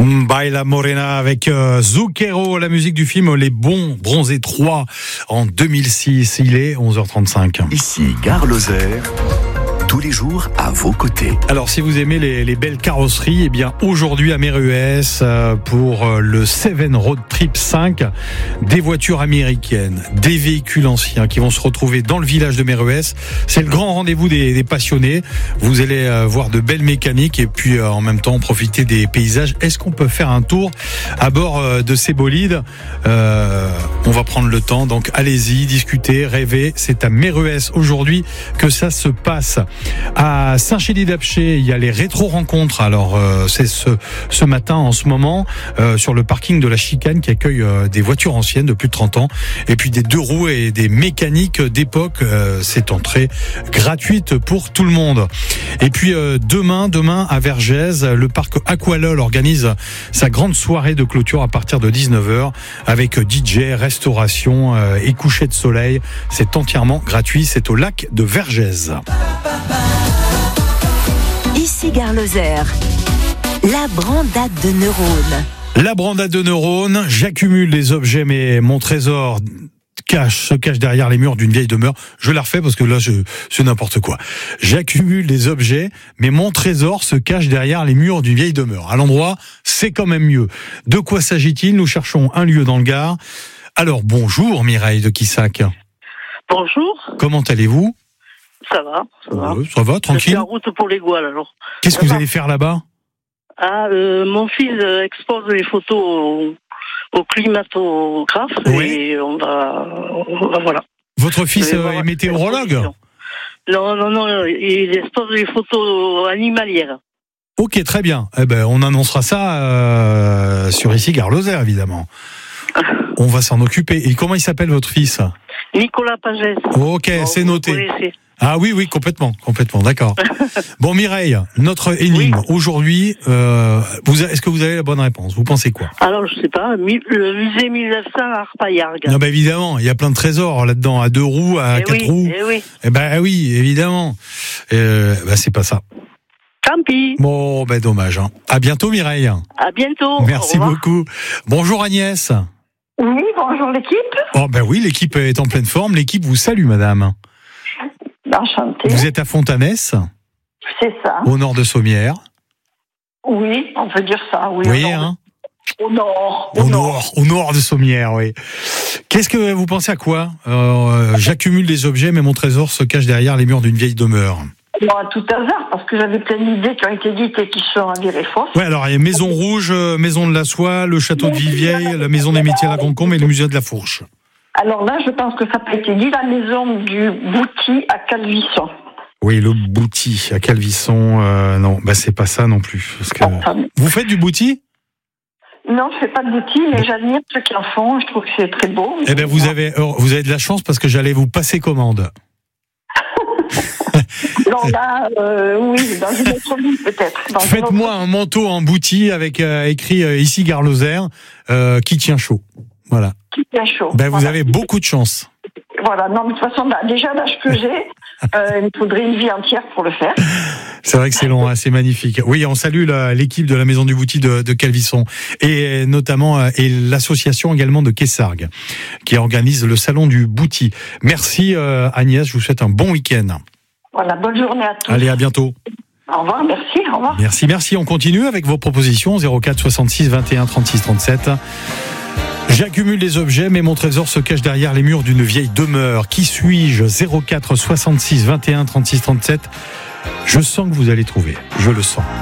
Baila Morena avec Zucchero, la musique du film Les Bons Bronzés 3 en 2006. Il est 11h35. Ici Gare Lozère. Tous les jours à vos côtés. Alors si vous aimez les belles carrosseries, eh bien aujourd'hui à Méruès pour le Seven Road Trip 5, des voitures américaines, des véhicules anciens qui vont se retrouver dans le village de Méruès. C'est le grand rendez-vous des passionnés. Vous allez voir de belles mécaniques et puis en même temps profiter des paysages. Est-ce qu'on peut faire un tour à bord de ces bolides ? On va prendre le temps, donc allez-y, discutez, rêvez. C'est à Méruès aujourd'hui que ça se passe. À Saint-Chély-d'Apcher, il y a les rétro-rencontres. Alors, c'est ce matin, en ce moment, sur le parking de la Chicane qui accueille des voitures anciennes de plus de 30 ans. Et puis des deux roues et des mécaniques d'époque. C'est entrée gratuite pour tout le monde. Et puis, demain, à Vergès, le parc Aqualol organise sa grande soirée de clôture à partir de 19h avec DJ, restauration et coucher de soleil. C'est entièrement gratuit. C'est au lac de Vergès. Ici Gare Lozère, la brandade de neurones. La brandade de neurones, j'accumule les objets, mais mon trésor se cache derrière les murs d'une vieille demeure. Je la refais parce que là, c'est n'importe quoi. J'accumule les objets, mais mon trésor se cache derrière les murs d'une vieille demeure. À l'endroit, c'est quand même mieux. De quoi s'agit-il ? Nous cherchons un lieu dans le Gard. Alors, bonjour Mireille de Quissac. Bonjour. Comment allez-vous ? Ça va. Ça va, tranquille. Je suis en route pour les Gouales, alors. Qu'est-ce que vous allez faire là-bas ? Mon fils expose les photos au climatographe. Oui. Et on va voilà. Votre fils est météorologue ? Non, il expose les photos animalières. Ok, très bien. Eh ben, on annoncera ça sur ici Gare Lozère, évidemment. On va s'en occuper. Et comment il s'appelle votre fils ? Nicolas Pagès. Ok, c'est noté. Ah oui, complètement, d'accord. Bon, Mireille, notre énigme aujourd'hui, est-ce que vous avez la bonne réponse ? Vous pensez quoi ? Alors, je sais pas, le musée 1900 à Arpaillargues. Non, évidemment, il y a plein de trésors là-dedans, à 2 roues, à 4 roues. Oui, évidemment. C'est pas ça. Tant pis. Bon, dommage. Hein. À bientôt, Mireille. À bientôt. Merci beaucoup. Bonjour Agnès. Oui, bonjour l'équipe. Oh, oui, l'équipe est en pleine forme. L'équipe vous salue, madame. Enchantée. Vous êtes à Fontanès ? C'est ça. Au nord de Sommières ? Oui, on peut dire ça, oui. Oui, au nord. Au nord de Sommières, oui. Qu'est-ce que vous pensez à quoi ? J'accumule des objets, mais mon trésor se cache derrière les murs d'une vieille demeure. Non, à tout hasard, parce que j'avais plein d'idées qui ont été dites et qui sont avérées fausses. Oui, alors il y a Maison Rouge, Maison de la Soie, le Château de Vivieille, la Maison des Métiers à la Grande Combe et le Musée de la Fourche. Alors là, je pense que ça n'a pas été dit, la maison du Bouty à Calvisson. Oui, le Bouty à Calvisson, non, c'est pas ça non plus. Parce que... Vous faites du Bouty ? Non, je fais pas de Bouty, mais j'admire ceux qui en font, je trouve que c'est très beau. Eh bien, vous avez de la chance parce que j'allais vous passer commande. Non, là, oui, dans une autre vie peut-être. Faites-moi un manteau en Bouty avec écrit ici Gare Lozère, qui tient chaud. Voilà. Qui tient chaud. Vous avez beaucoup de chance. Voilà, non, mais de toute façon, déjà l'âge que j'ai, il me faudrait une vie entière pour le faire. C'est vrai que c'est long, c'est magnifique. Oui, on salue l'équipe de la Maison du Bouty de Calvisson et notamment et l'association également de Quessargues qui organise le salon du Bouty. Merci Agnès, je vous souhaite un bon week-end. Voilà, bonne journée à tous. Allez, à bientôt. Au revoir, merci, au revoir. Merci. On continue avec vos propositions 04 66 21 36 37. J'accumule les objets, mais mon trésor se cache derrière les murs d'une vieille demeure. Qui suis-je ? 04 66 21 36 37. Je sens que vous allez trouver. Je le sens.